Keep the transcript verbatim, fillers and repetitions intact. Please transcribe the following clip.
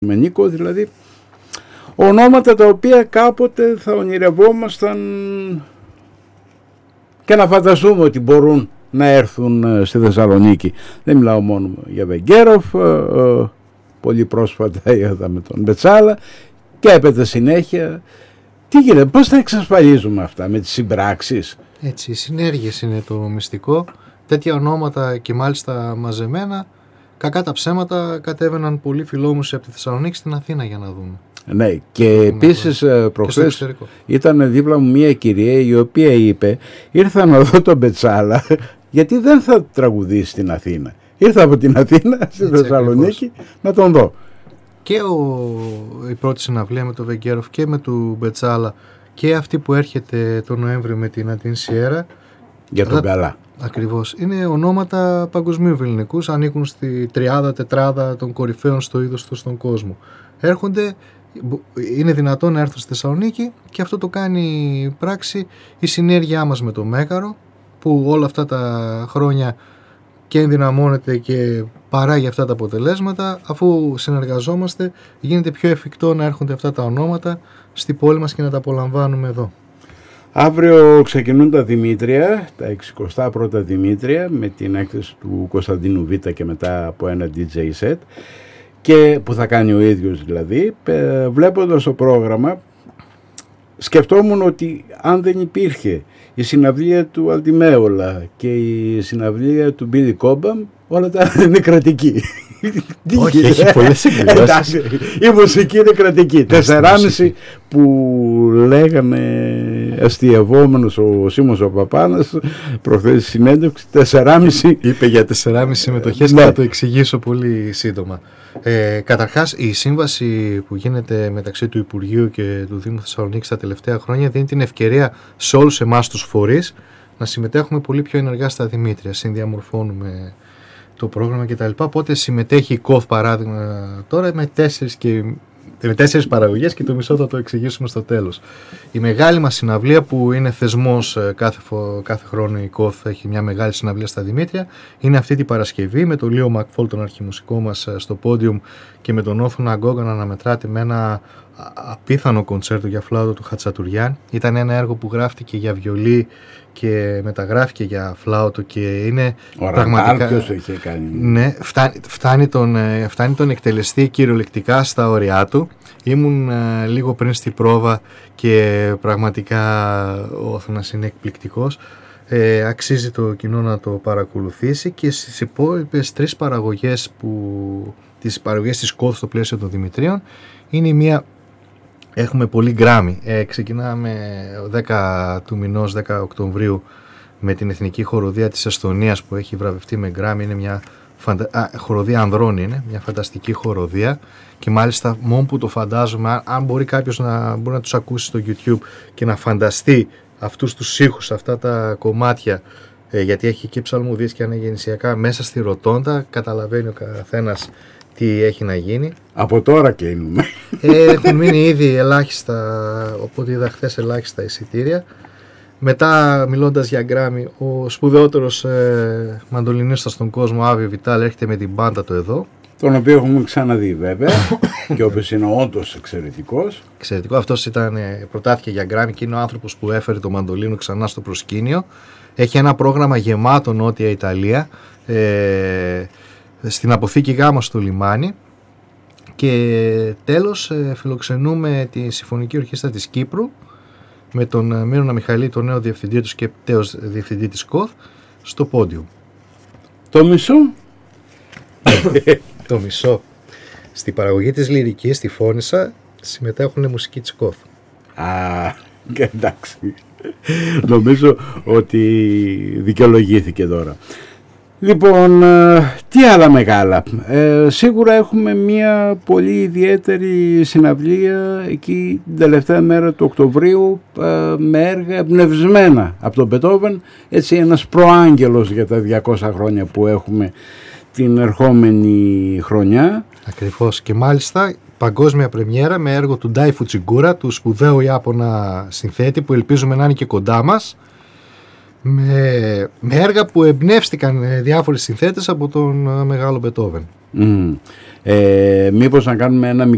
με Νίκο, δηλαδή ονόματα τα οποία κάποτε θα ονειρευόμασταν και να φανταστούμε ότι μπορούν να έρθουν στη Θεσσαλονίκη. Δεν μιλάω μόνο για Βεγγέροφ, πολύ πρόσφατα είδαμε τον Μπετσάλα και έπειτα συνέχεια. Τι γίνεται, πώς θα εξασφαλίζουμε αυτά, με τις συμπράξεις? Έτσι, οι συνέργειες είναι το μυστικό. Τέτοια ονόματα και μάλιστα μαζεμένα, κακά τα ψέματα, κατέβαιναν πολλοί φιλόμουσοι από τη Θεσσαλονίκη στην Αθήνα για να δουν. Ναι, και επίσης προχθές ήταν δίπλα μου μια κυρία η οποία είπε, ήρθα να δω τον Μπετσάλα γιατί δεν θα τραγουδήσει στην Αθήνα. Ήρθα από την Αθήνα στη Έτσι, Θεσσαλονίκη ακριβώς. να τον δω. Και ο, η πρώτη συναυλία με τον Βεγγέροφ και με τον Μπετσάλα και αυτή που έρχεται τον Νοέμβριο με την Αντίν Σιέρα. Για τον καλά. Ακριβώς. Είναι ονόματα παγκοσμίου ελληνικούς, ανήκουν στη τριάδα, τετράδα των κορυφαίων στο είδος του στον κόσμο. Έρχονται, είναι δυνατόν να έρθουν στη Θεσσαλονίκη και αυτό το κάνει πράξη η συνέργειά μας με το Μέγαρο, που όλα αυτά τα χρόνια και ενδυναμώνεται και παράγει αυτά τα αποτελέσματα. Αφού συνεργαζόμαστε γίνεται πιο εφικτό να έρχονται αυτά τα ονόματα στη πόλη μας και να τα απολαμβάνουμε εδώ. Αύριο ξεκινούν τα Δημήτρια, τα εξηκοστά πρώτα Δημήτρια, με την έκθεση του Κωνσταντίνου Β και μετά από ένα ντι τζέι set, και που θα κάνει ο ίδιος δηλαδή. Βλέποντας το πρόγραμμα σκεφτόμουν ότι αν δεν υπήρχε η συναυλία του Αλτιμέολα και η συναυλία του Μπίλι Κόμπαμ, όλα τα είναι κρατική. Όχι, έχει πολλές εκδηλώσεις. Η μουσική είναι κρατική. Τεσσεράμιση που λέγανε αστειευόμενος ο Σίμος ο Παπάνας προχθές στη συνέντευξη, τεσσεράμιση. Είπε για τεσσεράμιση συμμετοχές και θα το εξηγήσω πολύ σύντομα. Ε, καταρχάς, η σύμβαση που γίνεται μεταξύ του Υπουργείου και του Δήμου Θεσσαλονίκης τα τελευταία χρόνια δίνει την ευκαιρία σε όλους εμάς τους φορείς να συμμετέχουμε πολύ πιο ενεργά στα Δημήτρια. Συνδιαμορφώνουμε το πρόγραμμα κτλ. Οπότε συμμετέχει η ΚΟΘ παράδειγμα τώρα με τέσσερις, και, με τέσσερις παραγωγές και το μισό θα το εξηγήσουμε στο τέλος. Η μεγάλη μας συναυλία που είναι θεσμός κάθε, κάθε χρόνο, η ΚΟΘ έχει μια μεγάλη συναυλία στα Δημήτρια, είναι αυτή την Παρασκευή με τον Λίο Μακφόλ, τον αρχιμουσικό μας, στο πόντιουμ και με τον Όθωνα Γκόγκανα να μετράτε με ένα απίθανο κοντσέρτο για φλάουτο του Χατσατουριάν. Ήταν ένα έργο που γράφτηκε για βιολί και μεταγράφηκε για φλάουτο και είναι ο πραγματικά... Ποιος το είχε κάνει? Ναι, φτάνει, φτάνει, τον, φτάνει τον εκτελεστή κυριολεκτικά στα ωριά του. Ήμουν uh, λίγο πριν στη πρόβα και πραγματικά ο Όθωνας είναι εκπληκτικός. Ε, αξίζει το κοινό να το παρακολουθήσει, και στις υπόλοιπες τρεις παραγωγές που, τις παραγωγές της ΚΟΘ στο πλαίσιο των Δημητρίων είναι η μία. Έχουμε πολύ γκράμι. Ε, ξεκινάμε δέκα του μηνός, δέκα Οκτωβρίου, με την Εθνική Χοροδία της Εσθονίας που έχει βραβευτεί με γκράμι. Είναι μια φαντα... Α, χοροδία ανδρών, είναι μια φανταστική χοροδία, και μάλιστα μόνο που το φαντάζομαι, αν μπορεί κάποιος να, μπορεί να τους ακούσει στο YouTube και να φανταστεί αυτούς τους ήχους, αυτά τα κομμάτια, ε, γιατί έχει και ψαλμουδίες και αναγεννησιακά μέσα στη ροτόντα, καταλαβαίνει ο καθένας τι έχει να γίνει. Από τώρα κλείνουμε. Ε, έχουν μείνει ήδη ελάχιστα, οπότε είδα χθες ελάχιστα εισιτήρια. Μετά, μιλώντας για γκράμι, ο σπουδαιότερος ε, μαντολινίστας στον κόσμο, Άβη Βιτάλ, έρχεται με την μπάντα του εδώ. Τον οποίο έχουμε ξαναδεί βέβαια και ο οποίος είναι όντως εξαιρετικός. Εξαιρετικό. Αυτός ήταν, ε, προτάθηκε για γκράμι και είναι ο άνθρωπος που έφερε το μαντολίνο ξανά στο προσκήνιο. Έχει ένα πρόγραμμα γεμάτο Νότια Ιταλία, ε, στην αποθήκη Γάμα στο λιμάνι, και τέλος ε, φιλοξενούμε τη Συμφωνική Ορχήστρα της Κύπρου με τον Μύρονα Μιχαηλή, τον νέο διευθυντή τους και τέος διευθυντή της ΚΟΘ, στο πόντιουμ. Το μισό το μισό στη παραγωγή της λυρικής, στη Φώνισσα, συμμετέχουν μουσική της ΚΟΘ. Α, εντάξει, νομίζω ότι δικαιολογήθηκε τώρα. Λοιπόν, τι άλλα μεγάλα? Ε, σίγουρα έχουμε μια πολύ ιδιαίτερη συναυλία εκεί την τελευταία μέρα του Οκτωβρίου, ε, με έργα εμπνευσμένα από τον Μπετόβεν, έτσι ένας προάγγελος για τα διακόσια χρόνια που έχουμε την ερχόμενη χρονιά. Ακριβώς, και μάλιστα παγκόσμια πρεμιέρα με έργο του Ντάι Φουτσιγκούρα, του σπουδαίου Ιάπωνα συνθέτη που ελπίζουμε να είναι και κοντά μας, με, με έργα που εμπνεύστηκαν διάφοροι συνθέτες από τον μεγάλο Μπετόβεν. Mm. Ε, μήπως να κάνουμε ένα